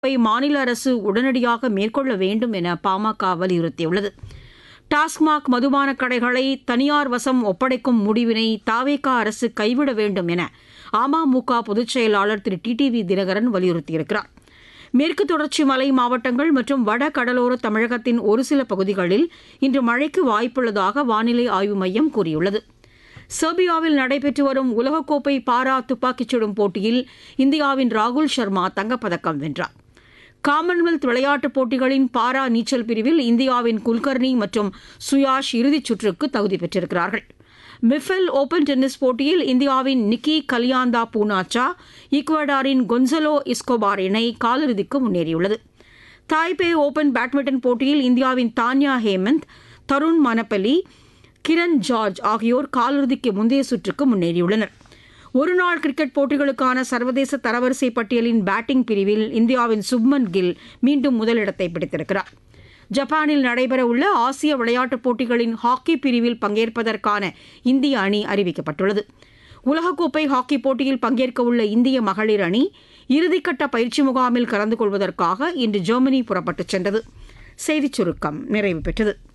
மாநில அரசு உடனடியாக மேற்கொள்ள வேண்டும் என பாமக வலியுறுத்தியுள்ளது. டாஸ்மாக் மதுபான கடைகளை தனியார் வசம் ஒப்படைக்கும் முடிவினை தவேக அரசு கைவிட வேண்டும் என அமமுக பொதுச் செயலாளர் திரு டிடிவி தினகரன் வலியுறுத்தியிருக்கிறார். மேற்கு தொடர்ச்சி மலை மாவட்டங்கள் மற்றும் வட கடலோர தமிழகத்தின் ஒரு சில பகுதிகளில் இன்று மழைக்கு வாய்ப்புள்ளதாக வானிலை ஆய்வு மையம் கூறியுள்ளது. செர்பியாவில் நடைபெற்று வரும் உலகக்கோப்பை பாரா துப்பாக்கிச் சுடும் போட்டியில் இந்தியாவின் ராகுல் சர்மா தங்கப்பதக்கம் வென்றார். காமன்வெல்த் விளையாட்டுப் போட்டிகளின் பாரா நீச்சல் பிரிவில் இந்தியாவின் குல்கர்னி மற்றும் சுயாஷ் இறுதிச் சுற்றுக்கு தகுதி பெற்றிருக்கிறார்கள். மிஃபெல் ஓபன் டென்னிஸ் போட்டியில் இந்தியாவின் நிக்கி கலியாந்தா பூனாச்சா ஈக்குவடாரின் கொன்சலோ இஸ்கோபார் இணை காலிறுதிக்கு முன்னேறியுள்ளது. தாய்பே ஓபன் பேட்மிண்டன் போட்டியில் இந்தியாவின் தான்யா ஹேமந்த், தருண் மனப்பள்ளி, கிரண் ஜார்ஜ் ஆகியோர் காலிறுதிக்கு முந்தைய சுற்றுக்கு முன்னேறியுள்ளனர். ஒருநாள் கிரிக்கெட் போட்டிகளுக்கான சர்வதேச தரவரிசை பட்டியலின் பேட்டிங் பிரிவில் இந்தியாவின் சுப்மன் கில் மீண்டும் முதலிடத்தை பிடித்திருக்கிறார். ஜப்பானில் நடைபெறவுள்ள ஆசிய விளையாட்டுப் போட்டிகளின் ஹாக்கி பிரிவில் பங்கேற்பதற்கான இந்திய அணி அறிவிக்கப்பட்டுள்ளது. உலகக்கோப்பை ஹாக்கி போட்டியில் பங்கேற்கவுள்ள இந்திய மகளிர் அணி இறுதிக்கட்ட பயிற்சி முகாமில் கலந்து கொள்வதற்காக இன்று ஜெர்மனி புறப்பட்டுச் சென்றது. செய்திச் சுருக்கம் நிறைவு பெற்றது.